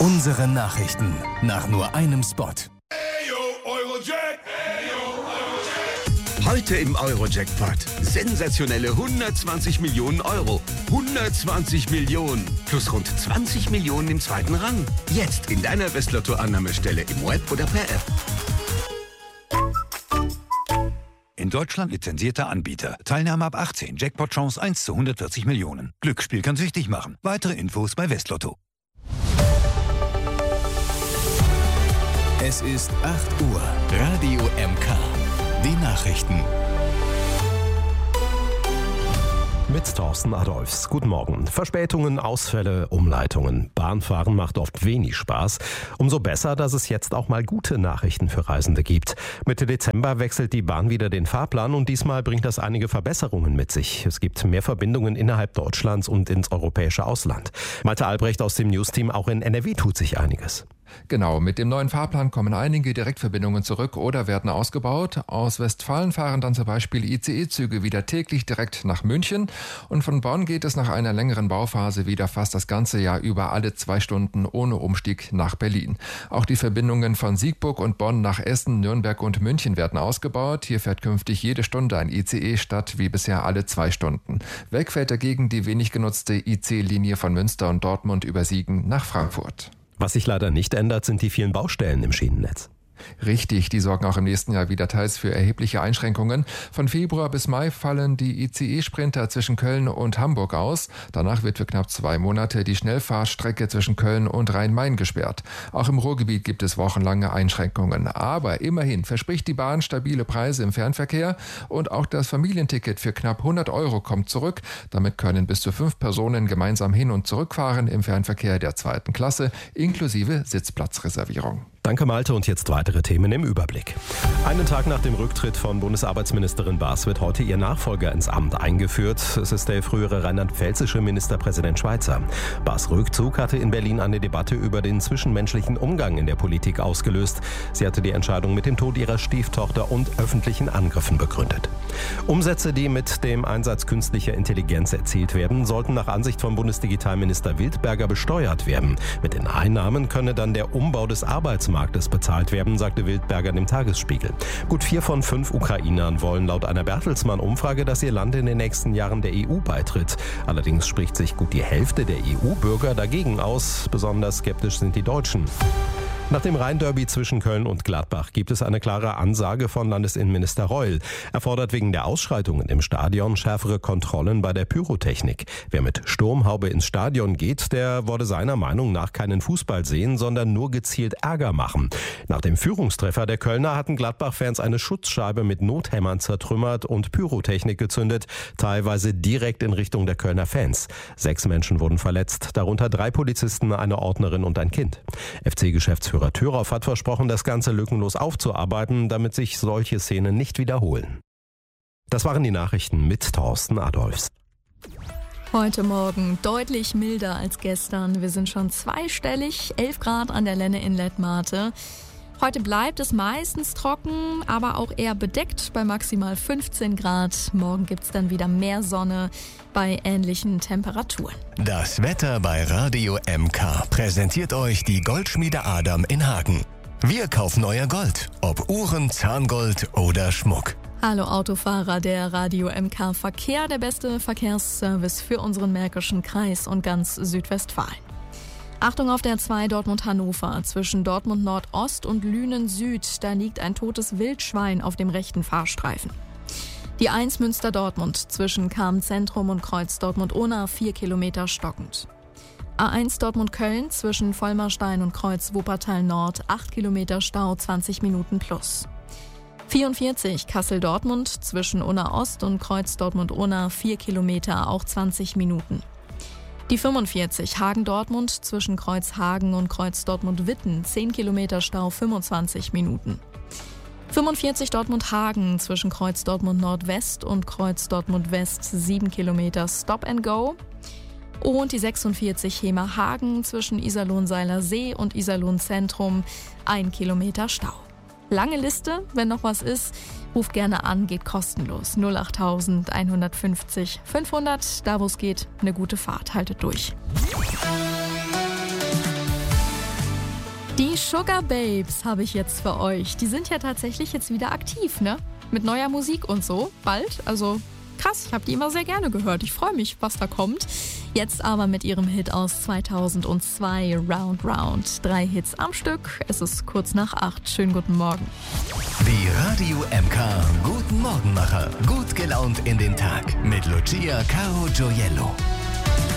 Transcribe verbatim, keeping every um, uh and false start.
Unsere Nachrichten nach nur einem Spot. Heute im Euro-Jackpot. Sensationelle hundertzwanzig Millionen Euro. hundertzwanzig Millionen. Plus rund zwanzig Millionen im zweiten Rang. Jetzt in deiner Westlotto-Annahmestelle im Web oder per App. In Deutschland lizenzierter Anbieter. Teilnahme ab achtzehn. Jackpot-Chance eins zu hundertvierzig Millionen. Glücksspiel kann süchtig machen. Weitere Infos bei Westlotto. Es ist acht Uhr. Radio M K. Die Nachrichten. Mit Thorsten Adolfs. Guten Morgen. Verspätungen, Ausfälle, Umleitungen. Bahnfahren macht oft wenig Spaß. Umso besser, dass es jetzt auch mal gute Nachrichten für Reisende gibt. Mitte Dezember wechselt die Bahn wieder den Fahrplan und diesmal bringt das einige Verbesserungen mit sich. Es gibt mehr Verbindungen innerhalb Deutschlands und ins europäische Ausland. Malte Albrecht aus dem News-Team, auch in N R W tut sich einiges. Genau, mit dem neuen Fahrplan kommen einige Direktverbindungen zurück oder werden ausgebaut. Aus Westfalen fahren dann zum Beispiel I C E-Züge wieder täglich direkt nach München. Und von Bonn geht es nach einer längeren Bauphase wieder fast das ganze Jahr über alle zwei Stunden ohne Umstieg nach Berlin. Auch die Verbindungen von Siegburg und Bonn nach Essen, Nürnberg und München werden ausgebaut. Hier fährt künftig jede Stunde ein I C E statt wie bisher alle zwei Stunden. Weg fällt dagegen die wenig genutzte I C-Linie von Münster und Dortmund über Siegen nach Frankfurt. Was sich leider nicht ändert, sind die vielen Baustellen im Schienennetz. Richtig, die sorgen auch im nächsten Jahr wieder teils für erhebliche Einschränkungen. Von Februar bis Mai fallen die I C E-Sprinter zwischen Köln und Hamburg aus. Danach wird für knapp zwei Monate die Schnellfahrstrecke zwischen Köln und Rhein-Main gesperrt. Auch im Ruhrgebiet gibt es wochenlange Einschränkungen. Aber immerhin verspricht die Bahn stabile Preise im Fernverkehr und auch das Familienticket für knapp hundert Euro kommt zurück. Damit können bis zu fünf Personen gemeinsam hin- und zurückfahren im Fernverkehr der zweiten Klasse, inklusive Sitzplatzreservierung. Danke Malte und jetzt weitere Themen im Überblick. Einen Tag nach dem Rücktritt von Bundesarbeitsministerin Baas wird heute ihr Nachfolger ins Amt eingeführt. Es ist der frühere rheinland-pfälzische Ministerpräsident Schweizer. Baas' Rückzug hatte in Berlin eine Debatte über den zwischenmenschlichen Umgang in der Politik ausgelöst. Sie hatte die Entscheidung mit dem Tod ihrer Stieftochter und öffentlichen Angriffen begründet. Umsätze, die mit dem Einsatz künstlicher Intelligenz erzielt werden, sollten nach Ansicht von Bundesdigitalminister Wildberger besteuert werden. Mit den Einnahmen könne dann der Umbau des Arbeitsmarktes Marktes bezahlt werden, sagte Wildberger dem Tagesspiegel. Gut vier von fünf Ukrainern wollen laut einer Bertelsmann-Umfrage, dass ihr Land in den nächsten Jahren der E U beitritt. Allerdings spricht sich gut die Hälfte der E U-Bürger dagegen aus. Besonders skeptisch sind die Deutschen. Nach dem Rhein-Derby zwischen Köln und Gladbach gibt es eine klare Ansage von Landesinnenminister Reul. Er fordert wegen der Ausschreitungen im Stadion schärfere Kontrollen bei der Pyrotechnik. Wer mit Sturmhaube ins Stadion geht, der wolle seiner Meinung nach keinen Fußball sehen, sondern nur gezielt Ärger machen. Nach dem Führungstreffer der Kölner hatten Gladbach-Fans eine Schutzscheibe mit Nothämmern zertrümmert und Pyrotechnik gezündet, teilweise direkt in Richtung der Kölner Fans. Sechs Menschen wurden verletzt, darunter drei Polizisten, eine Ordnerin und ein Kind. F C-Geschäftsführer Thürauf hat versprochen, das Ganze lückenlos aufzuarbeiten, damit sich solche Szenen nicht wiederholen. Das waren die Nachrichten mit Thorsten Adolfs. Heute Morgen deutlich milder als gestern. Wir sind schon zweistellig, elf Grad an der Lenne in Lettmate. Heute bleibt es meistens trocken, aber auch eher bedeckt bei maximal fünfzehn Grad. Morgen gibt's dann wieder mehr Sonne bei ähnlichen Temperaturen. Das Wetter bei Radio M K präsentiert euch die Goldschmiede Adam in Hagen. Wir kaufen euer Gold, ob Uhren, Zahngold oder Schmuck. Hallo Autofahrer, der Radio M K Verkehr, der beste Verkehrsservice für unseren Märkischen Kreis und ganz Südwestfalen. Achtung auf der zwei Dortmund-Hannover. Zwischen Dortmund Nordost und Lünen Süd, da liegt ein totes Wildschwein auf dem rechten Fahrstreifen. Die eins Münster-Dortmund zwischen Cham-Zentrum und Kreuz Dortmund-Ohna, vier Kilometer stockend. A eins Dortmund-Köln zwischen Vollmarstein und Kreuz Wuppertal Nord, acht Kilometer Stau, zwanzig Minuten plus. vierundvierzig Kassel-Dortmund zwischen Unna Ost und Kreuz Dortmund-Ohna, vier Kilometer, auch zwanzig Minuten. Die fünfundvierzig Hagen-Dortmund zwischen Kreuz Hagen und Kreuz Dortmund-Witten, zehn Kilometer Stau, fünfundzwanzig Minuten. fünfundvierzig Dortmund-Hagen zwischen Kreuz Dortmund-Nordwest und Kreuz Dortmund-West, sieben Kilometer Stop and Go. Und die sechsundvierzig Hemer-Hagen zwischen Iserlohn-Seiler See und Iserlohn-Zentrum, ein Kilometer Stau. Lange Liste, wenn noch was ist, ruft gerne an, geht kostenlos. null acht eins fünfzig fünfhundert, da wo es geht, eine gute Fahrt, haltet durch. Die Sugar Babes habe ich jetzt für euch. Die sind ja tatsächlich jetzt wieder aktiv, ne? Mit neuer Musik und so. Bald. Also krass, ich habe die immer sehr gerne gehört. Ich freue mich, was da kommt. Jetzt aber mit ihrem Hit aus zweitausendzwei, Round Round. Drei Hits am Stück. Es ist kurz nach acht. Schönen guten Morgen. Die Radio M K Guten Morgenmacher. Gut gelaunt in den Tag. Mit Lucia Caro Gioiello.